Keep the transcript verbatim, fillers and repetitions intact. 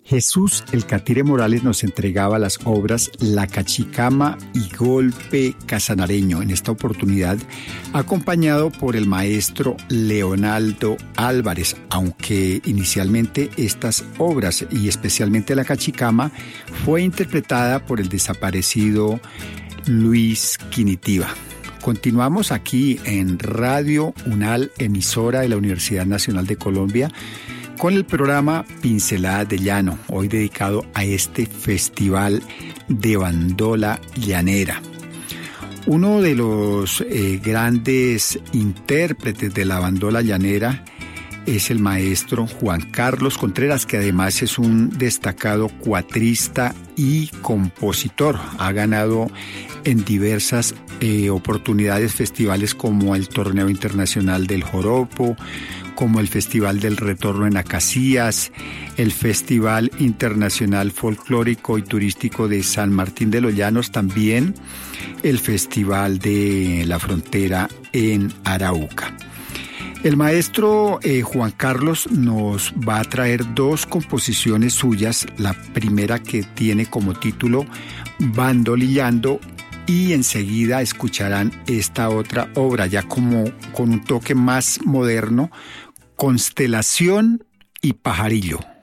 Jesús El Catire Morales nos entregaba las obras La Cachicama y Golpe Casanareño, en esta oportunidad acompañado por el maestro Leonardo Álvarez, aunque inicialmente estas obras y especialmente La Cachicama fue interpretada por el desaparecido Luis Quinitiva. Continuamos aquí en Radio UNAL, emisora de la Universidad Nacional de Colombia, con el programa Pinceladas de Llano, hoy dedicado a este festival de bandola llanera. Uno de los eh, grandes intérpretes de la bandola llanera es el maestro Juan Carlos Contreras, que además es un destacado cuatrista y compositor. Ha ganado en diversas eh, oportunidades festivales como el Torneo Internacional del Joropo, como el Festival del Retorno en Acacías, el Festival Internacional Folclórico y Turístico de San Martín de los Llanos, también el Festival de la Frontera en Arauca. El maestro eh, Juan Carlos nos va a traer dos composiciones suyas, la primera que tiene como título Bandolillando, y enseguida escucharán esta otra obra ya como con un toque más moderno, Constelación y Pajarillo.